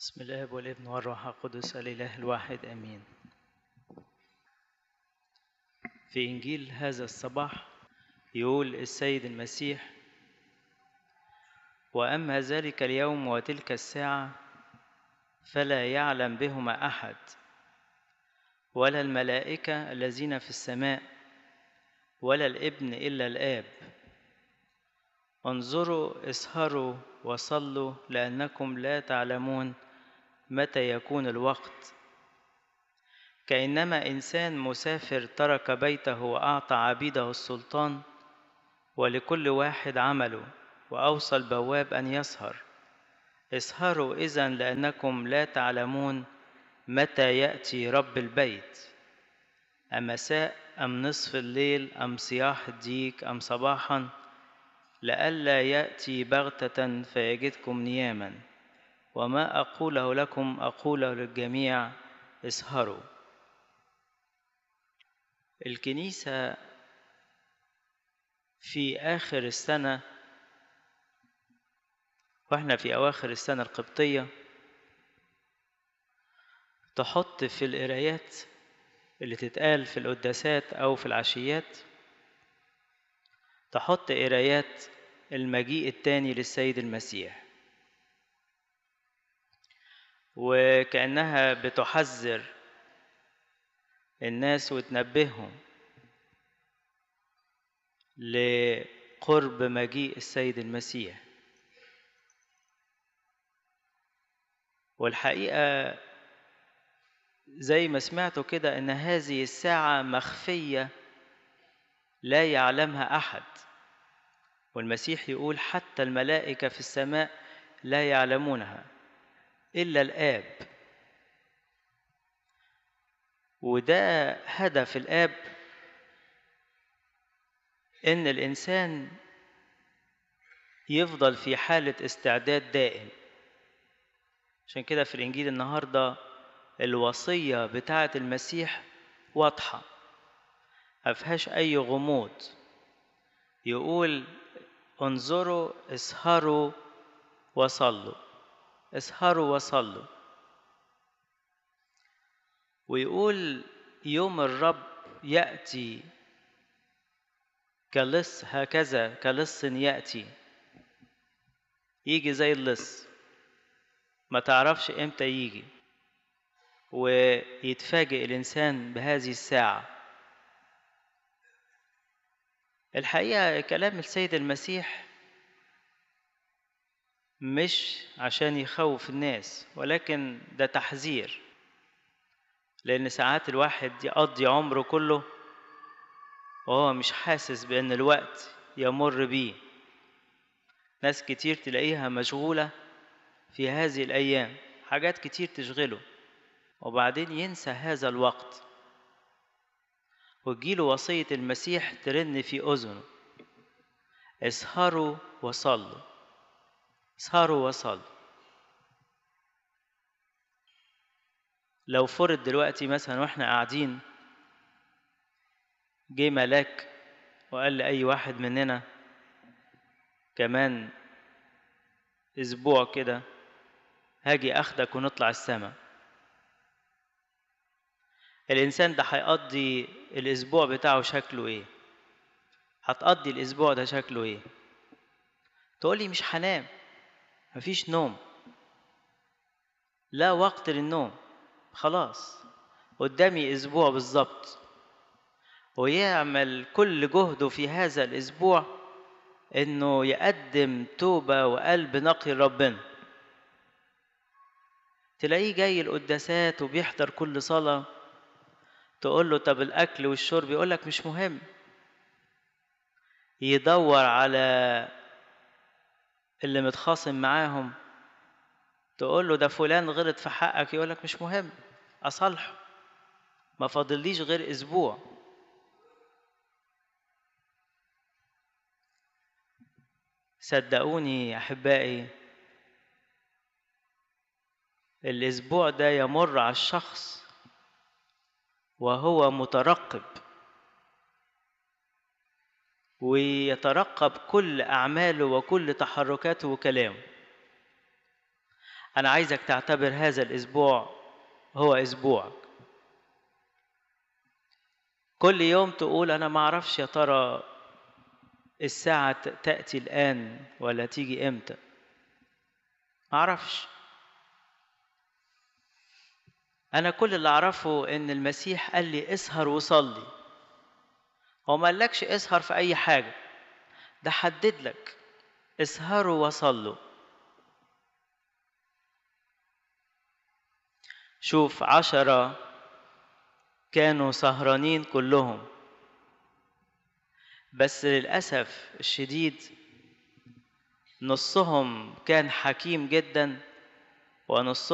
بسم الله والابن والروح القدس الإله الواحد آمين. في إنجيل هذا الصباح يقول السيد المسيح: وأما ذلك اليوم وتلك الساعة فلا يعلم بهما أحد ولا الملائكة الذين في السماء ولا الابن إلا الآب. انظروا اسهروا وصلوا لأنكم لا تعلمون متى يكون الوقت. كأنما إنسان مسافر ترك بيته وأعطى عبيده السلطان ولكل واحد عمله، وأوصى البواب أن يسهر. اسهروا إذن لأنكم لا تعلمون متى يأتي رب البيت، أمساء أم نصف الليل أم صياح الديك أم صباحا، لئلا يأتي بغتة فيجدكم نياما. وما أقوله لكم أقوله للجميع: اسهروا. الكنيسة في آخر السنة، وإحنا في أواخر السنة القبطية، تحط في القرايات اللي تتقال في القداسات أو في العشيات، تحط قرايات المجيء التاني للسيد المسيح، وكأنها بتحذر الناس وتنبههم لقرب مجيء السيد المسيح. والحقيقة زي ما سمعتوا كده إن هذه الساعة مخفية لا يعلمها أحد، والمسيح يقول حتى الملائكة في السماء لا يعلمونها إلا الآب. وده هدف الآب، إن الإنسان يفضل في حالة استعداد دائم. عشان كده في الإنجيل النهاردة الوصية بتاعة المسيح واضحة، مفيهاش أي غموض. يقول: انظروا اسهروا وصلوا، اسهروا وصلوا. ويقول يوم الرب يأتي كلص، هكذا كلص يأتي، يجي زي اللص، ما تعرفش امتى يجي، ويتفاجئ الإنسان بهذه الساعة. الحقيقة كلام السيد المسيح مش عشان يخوف الناس، ولكن ده تحذير، لأن ساعات الواحد يقضي عمره كله وهو مش حاسس بأن الوقت يمر بيه. ناس كتير تلاقيها مشغولة في هذه الأيام، حاجات كتير تشغله، وبعدين ينسى هذا الوقت، وتجيله وصية المسيح ترن في أذنه: اسهروا وصلوا، اسهروا وصلوا. لو فرض دلوقتي مثلا واحنا قاعدين جه ملاك وقال لأي واحد مننا كمان أسبوع كده هاجي أخدك ونطلع السما، الإنسان ده هيقضي الأسبوع بتاعه شكله إيه؟ هتقضي الأسبوع ده شكله إيه؟ تقولي مش هنام، مفيش نوم، لا وقت للنوم، خلاص قدامي أسبوع بالظبط، ويعمل كل جهده في هذا الأسبوع إنه يقدم توبة وقلب نقي لربنا. تلاقيه جاي القداسات وبيحضر كل صلاة، تقول له طب الأكل والشرب، يقولك مش مهم. يدور على اللي متخاصم معاهم، تقول له ده فلان غلط في حقك، يقولك مش مهم أصالحه، ما فاضليش غير أسبوع. صدقوني يا أحبائي، الأسبوع ده يمر على الشخص وهو مترقب، ويترقب كل أعماله وكل تحركاته وكلامه. أنا عايزك تعتبر هذا الأسبوع هو أسبوعك. كل يوم تقول أنا معرفش يا ترى الساعة تأتي الآن ولا تيجي إمتى، معرفش. أنا كل اللي أعرفه إن المسيح قال لي اسهر وصلي. هو ما قالكش اسهر في أي حاجة، ده حدد لك اسهروا وصلوا. شوف 10 كانوا سهرانين كلهم، بس للأسف الشديد نصهم كان حكيم جدا ونصهم